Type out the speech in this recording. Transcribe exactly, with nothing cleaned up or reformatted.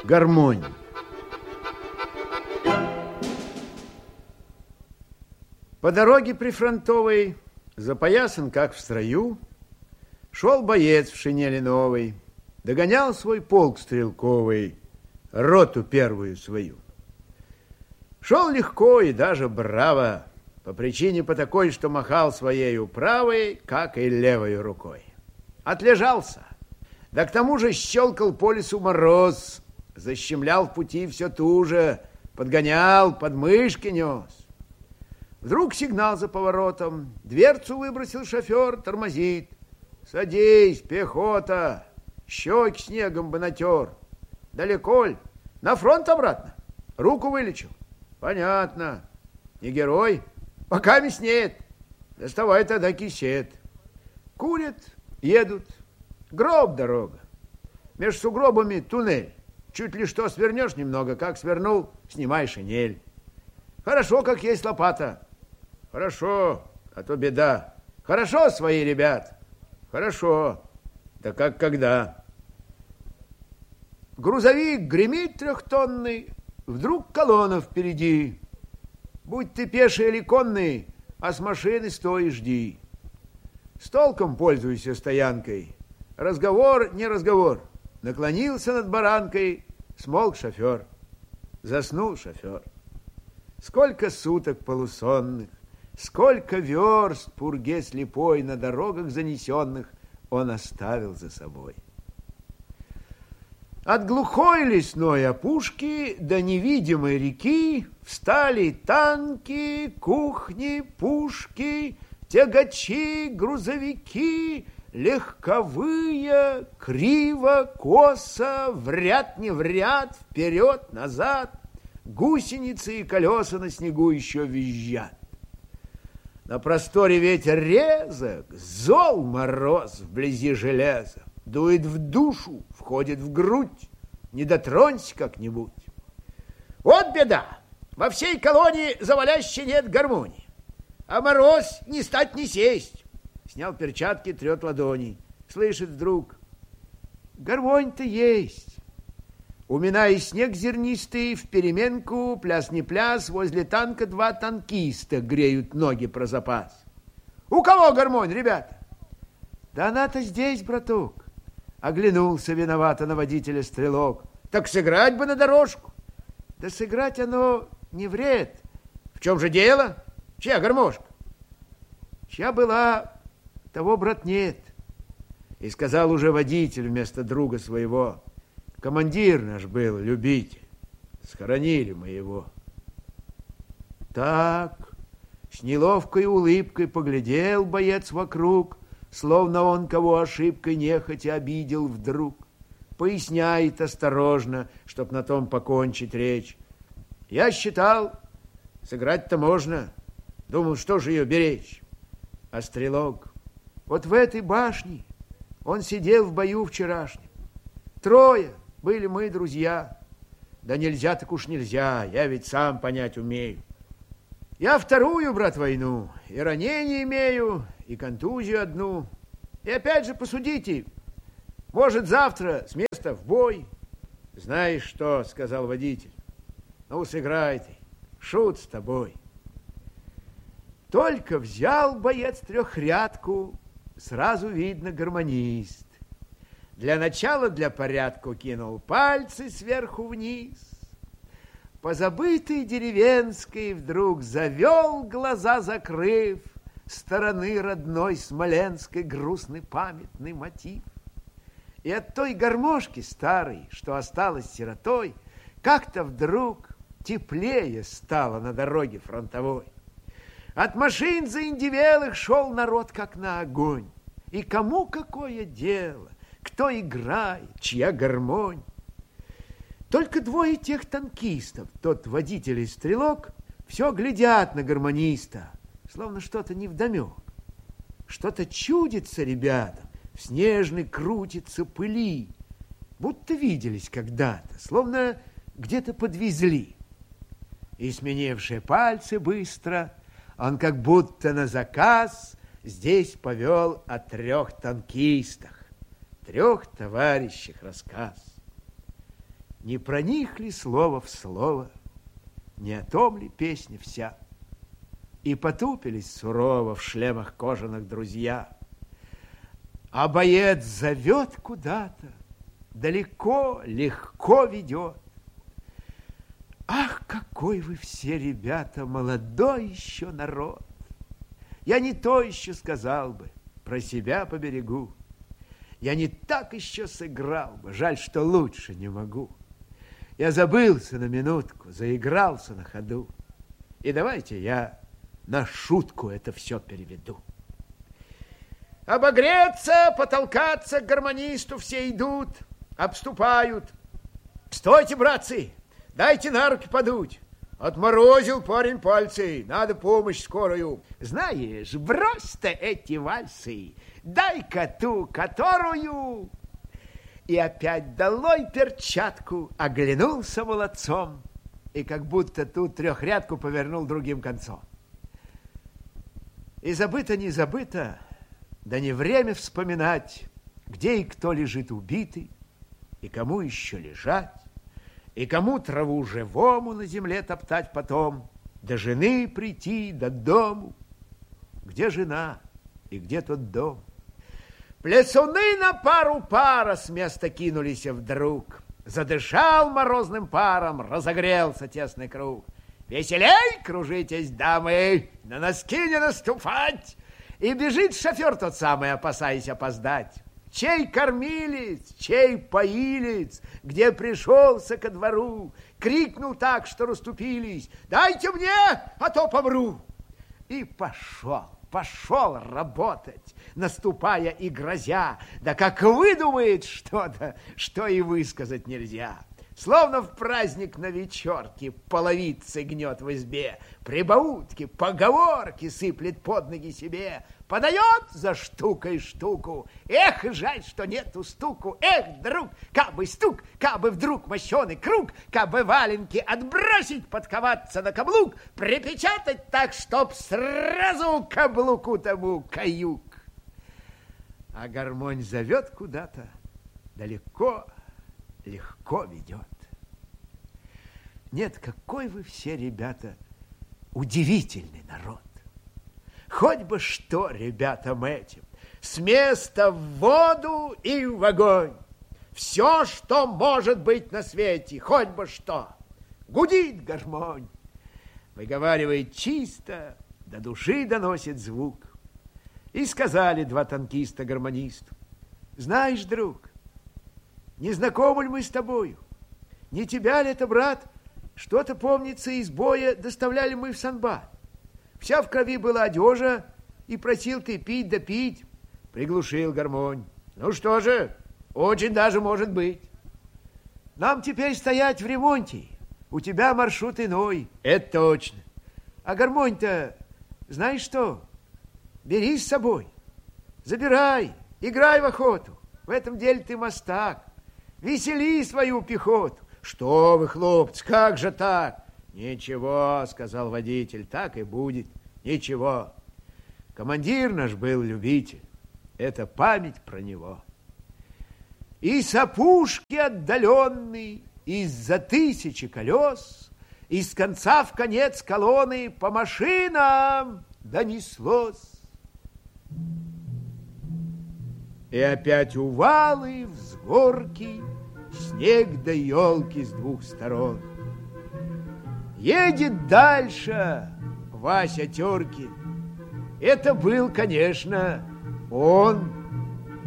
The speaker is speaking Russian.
Гармонь. По дороге прифронтовой, запоясан, как в строю, шел боец в шинели новой, догонял свой полк стрелковый, роту первую свою. Шел легко и даже браво, по причине по такой, что махал своею правой, как и левой рукой. Отлежался, да к тому же щелкал по лесу мороз, защемлял в пути все туже, подгонял, подмышки нес. Вдруг сигнал за поворотом, дверцу выбросил шофер, тормозит. Садись, пехота, щеки снегом бы натер. Далеко ль? На фронт обратно? Руку вылечил? Понятно. Не герой? Пока мяснеет. Доставай тогда кисет. Курят, едут. Гроб дорога. Между сугробами туннель. Чуть ли что свернешь немного, как свернул, снимай шинель. Хорошо, как есть лопата. Хорошо, а то беда. Хорошо, свои ребят. Хорошо. Да как когда? Грузовик гремит трехтонный, вдруг колонна впереди. Будь ты пеший или конный, а с машины стой и жди. С толком пользуйся стоянкой. Разговор не разговор. Наклонился над баранкой, смолк шофер. Заснул шофер. Сколько суток полусонных, сколько верст пурге слепой на дорогах занесенных он оставил за собой. От глухой лесной опушки до невидимой реки встали танки, кухни, пушки, тягачи, грузовики, легковые, криво, косо, в ряд не в ряд, вперед, назад. Гусеницы и колеса на снегу еще визжат. На просторе ветер резок, зол мороз вблизи железа. Дует в душу, входит в грудь. Не дотронься как-нибудь. Вот беда! Во всей колонии заваляще нет гармонии. А мороз не стать не сесть. Снял перчатки, трет ладони. Слышит вдруг: гармонь-то есть. Уминая снег зернистый, в переменку, пляс не пляс, возле танка два танкиста греют ноги про запас. У кого гармонь, ребята? Да она-то здесь, браток. Оглянулся виновато на водителя стрелок. Так сыграть бы на дорожку. Да сыграть оно не вред. В чем же дело? Чья гармошка? Чья была, того, брат, нет. И сказал уже водитель вместо друга своего: командир наш был, любитель. Схоронили мы его. Так, с неловкой улыбкой поглядел боец вокруг, словно он кого ошибкой нехотя обидел вдруг. Поясняет осторожно, чтоб на том покончить речь. Я считал, сыграть-то можно. Думал, что же ее беречь. А стрелок: вот в этой башне он сидел в бою вчерашнем. Трое были мы друзья. Да нельзя так уж нельзя, я ведь сам понять умею. Я вторую, брат, войну, и ранение имею, и контузию одну. И опять же посудите, может, завтра с места в бой. Знаешь что, сказал водитель, ну, сыграй ты, шут с тобой. Только взял боец трехрядку, сразу видно гармонист. Для начала, для порядку кинул пальцы сверху вниз. По забытой деревенской вдруг завел, глаза закрыв, стороны родной смоленской грустный памятный мотив. И от той гармошки старой, что осталась сиротой, как-то вдруг теплее стало на дороге фронтовой. От машин заиндевелых шел народ, как на огонь. И кому какое дело, кто играет, чья гармонь. Только двое тех танкистов, тот водитель и стрелок, все глядят на гармониста, словно что-то невдомек. Что-то чудится ребятам, в снежной крутится пыли, будто виделись когда-то, словно где-то подвезли. И сменившие пальцы быстро, он как будто на заказ здесь повел о трех танкистах, трех товарищах рассказ. Не про них ли слово в слово, не о том ли песня вся? И потупились сурово в шлемах кожаных друзья. А боец зовет куда-то, далеко, легко ведет. Ах, какой вы все, ребята, молодой еще народ! Я не то еще сказал бы, про себя поберегу. Я не так еще сыграл бы, жаль, что лучше не могу. Я забылся на минутку, заигрался на ходу. И давайте я на шутку это все переведу. Обогреться, потолкаться к гармонисту все идут, обступают. Стойте, братцы, дайте на руки подуть. Отморозил парень пальцы, надо помощь скорую. Знаешь, брось-то эти вальсы, дай-ка ту, которую... И опять долой перчатку, оглянулся молодцом и как будто ту трехрядку повернул другим концом. И забыто не забыто, да не время вспоминать, где и кто лежит убитый, и кому еще лежать, и кому траву живому на земле топтать потом, до жены прийти, до дому. Где жена и где тот дом? Плясуны на пару пара с места кинулись вдруг. Задышал морозным паром, разогрелся тесный круг. Веселей кружитесь, дамы, на носки не наступать. И бежит шофер тот самый, опасаясь опоздать. Чей кормилец, чей поилец, где пришелся ко двору, крикнул так, что расступились: «Дайте мне, а то помру!» И пошел. Пошел работать, наступая и грозя, да как выдумает что-то, что и высказать нельзя. Словно в праздник на вечерке половицы гнет в избе, прибаутки, поговорки сыплет под ноги себе, подает за штукой штуку. Эх, жаль, что нету стуку. Эх, друг, кабы стук, кабы вдруг мощеный круг, кабы валенки отбросить, подковаться на каблук, припечатать так, чтоб сразу каблуку тому каюк. А гармонь зовет куда-то, далеко, легко ведет. Нет, какой вы все, ребята, удивительный народ. Хоть бы что ребятам этим, с места в воду и в огонь. Все, что может быть на свете, хоть бы что. Гудит гармонь, выговаривает чисто, до души доносит звук. И сказали два танкиста гармонисту: знаешь, друг, не знакомы ли мы с тобою? Не тебя ли это, брат? Что-то, помнится, из боя доставляли мы в Санбат. Вся в крови была одежа, и просил ты пить да пить. Приглушил гармонь. Ну что же, очень даже может быть. Нам теперь стоять в ремонте. У тебя маршрут иной. Это точно. А гармонь-то, знаешь что? Бери с собой. Забирай, играй в охоту. В этом деле ты мастак. Весели свою пехоту. Что вы, хлопцы, как же так? Ничего, сказал водитель, так и будет. Ничего. Командир наш был любитель. Это память про него. И с опушки отдаленный, из-за тысячи колес, из конца в конец колонны по машинам донеслось. И опять увалы, взгорки, снег да елки с двух сторон. Едет дальше Вася Теркин. Это был, конечно, он.